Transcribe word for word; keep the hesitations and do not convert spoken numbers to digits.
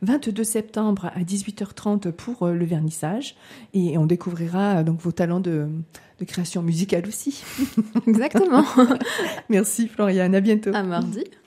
vingt-deux septembre à dix-huit heures trente pour le vernissage. Et on découvrira donc vos talents de, de création musicale aussi. Exactement. Merci Floriane, à bientôt. À mardi.